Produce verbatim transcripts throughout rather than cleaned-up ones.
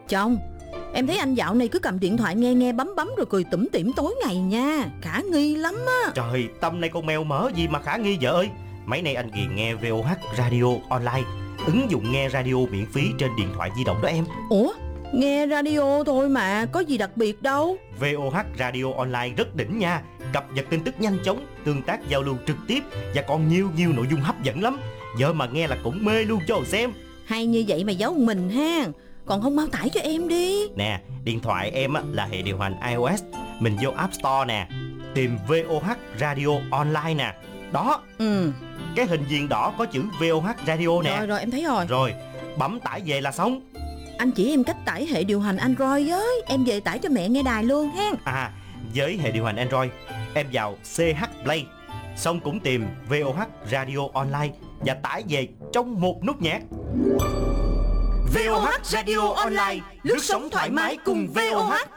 Chồng, em thấy anh dạo này cứ cầm điện thoại nghe nghe bấm bấm rồi cười tủm tỉm tối ngày nha. Khả nghi lắm á. Trời, tâm này con mèo mỡ gì mà khả nghi vợ ơi. Mấy nay anh ghiền nghe vê o hát Radio Online, ứng dụng nghe radio miễn phí trên điện thoại di động đó em. Ủa, nghe radio thôi mà, có gì đặc biệt đâu. vê o hát Radio Online rất đỉnh nha. Cập nhật tin tức nhanh chóng, tương tác giao lưu trực tiếp và còn nhiều nhiều nội dung hấp dẫn lắm. Vợ mà nghe là cũng mê luôn cho xem. Hay như vậy mà giấu mình ha. Còn không mau tải cho em đi. Nè, điện thoại em á, là hệ điều hành iOS. Mình vô App Store nè, tìm vê o hát Radio Online nè. Đó, Ừ. cái hình viền đỏ có chữ vê o hát Radio nè. Rồi rồi em thấy rồi. Rồi, bấm tải về là xong. Anh chỉ em cách tải hệ điều hành Android với. Em về tải cho mẹ nghe đài luôn ha. À, với hệ điều hành Android, em vào xê hát Play, xong cũng tìm vê o hát Radio Online và tải về trong một nút nhạc. vê o hát Radio Online, lướt sóng thoải mái cùng vê o hát.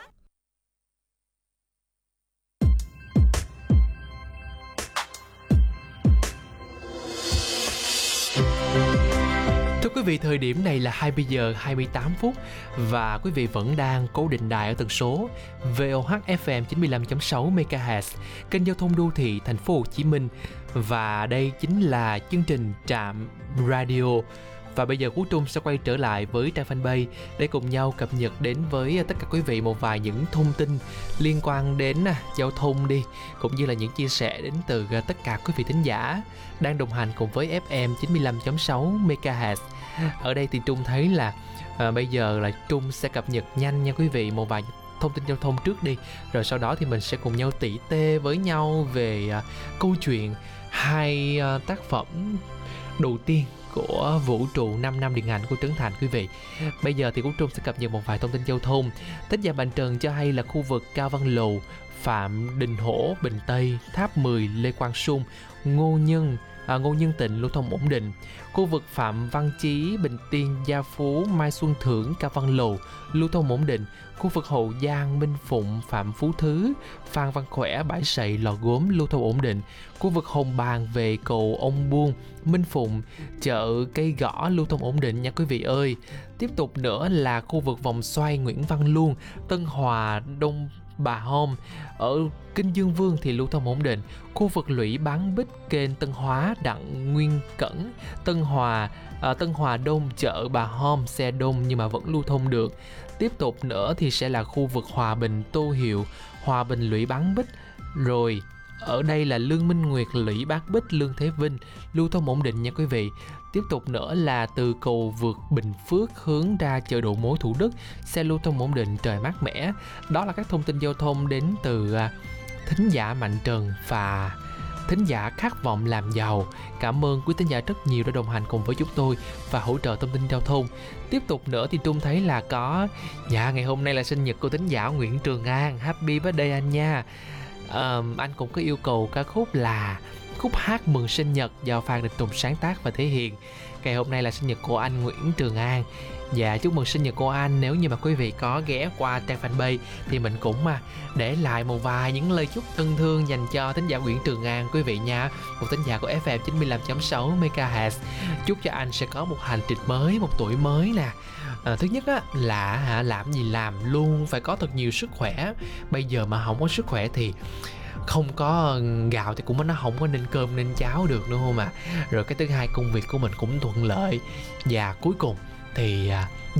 Thưa quý vị, thời điểm này là hai mươi giờ hai mươi tám phút và quý vị vẫn đang cố định đài ở tần số vê o hát ép em chín mươi lăm chấm sáu mê ga héc, kênh giao thông đô thị thành phố Hồ Chí Minh, và đây chính là chương trình Trạm Radio. Và bây giờ Quốc Trung sẽ quay trở lại với trang fanpage để cùng nhau cập nhật đến với tất cả quý vị một vài những thông tin liên quan đến giao thông đi, cũng như là những chia sẻ đến từ tất cả quý vị thính giả đang đồng hành cùng với ép em chín mươi lăm chấm sáu mê ga héc. Ở đây thì Trung thấy là à, bây giờ là Trung sẽ cập nhật nhanh nha quý vị một vài thông tin giao thông trước đi, rồi sau đó thì mình sẽ cùng nhau tỉ tê với nhau về à, câu chuyện hai à, tác phẩm đầu tiên của vũ trụ năm năm điện ảnh của Trấn Thành quý vị. Bây giờ thì Quốc Trung sẽ cập nhật một vài thông tin giao thông. Tích Gia Bành Trần cho hay là khu vực Cao Văn Lầu, Phạm Đình Hổ, Bình Tây, Tháp mười, Lê Quang Sung, Ngô Nhân, à, Ngô Nhân Tịnh lưu thông ổn định. Khu vực Phạm Văn Chí, Bình Tiên, Gia Phú, Mai Xuân Thưởng, Cao Văn Lầu lưu thông ổn định. Khu vực Hậu Giang, Minh Phụng, Phạm Phú Thứ, Phan Văn Khỏe, Bãi Sậy, Lò Gốm lưu thông ổn định. Khu vực Hồng Bàng về cầu Ông Buôn, Minh Phụng, chợ Cây Gõ lưu thông ổn định nha quý vị ơi. Tiếp tục nữa là khu vực vòng xoay Nguyễn Văn Luân, Tân Hòa, Đông Bà Hôm, ở Kinh Dương Vương thì lưu thông ổn định. Khu vực Lũy Bán Bích, kênh Tân Hóa, Đặng Nguyên Cẩn, Tân Hòa, à, Tân Hòa Đông, chợ Bà Hôm xe đông nhưng mà vẫn lưu thông được. Tiếp tục nữa thì sẽ là khu vực Hòa Bình, Tô Hiệu, Hòa Bình, Lũy Bán Bích. Rồi ở đây là Lương Minh Nguyệt, Lũy Bát Bích, Lương Thế Vinh lưu thông ổn định nha quý vị. Tiếp tục nữa là từ cầu vượt Bình Phước hướng ra chợ Đầu Mối Thủ Đức, xe lưu thông ổn định, trời mát mẻ. Đó là các thông tin giao thông đến từ thính giả Mạnh Trần và thính giả khát vọng làm giàu. Cảm ơn quý thính giả rất nhiều đã đồng hành cùng với chúng tôi và hỗ trợ thông tin giao thông. Tiếp tục nữa thì Trung thấy là có, dạ ngày hôm nay là sinh nhật của thính giả Nguyễn Trường An. Happy birthday anh nha. À, anh cũng có yêu cầu ca khúc là khúc hát mừng sinh nhật do Phan Đình Tùng sáng tác và thể hiện. Ngày hôm nay là sinh nhật của anh Nguyễn Trường An. Dạ chúc mừng sinh nhật của anh. Nếu như mà quý vị có ghé qua trang fanpage thì mình cũng mà để lại một vài những lời chúc thân thương dành cho thính giả Nguyễn Trường An quý vị nha. Một thính giả của ép em chín mươi lăm chấm sáu mê ga héc. Chúc cho anh sẽ có một hành trình mới, một tuổi mới nè. À, thứ nhất á, là hả, làm gì làm luôn phải có thật nhiều sức khỏe. Bây giờ mà không có sức khỏe thì không có gạo thì cũng nó không có nên cơm nên cháo được đúng không ạ? Rồi cái thứ hai, công việc của mình cũng thuận lợi. Và cuối cùng thì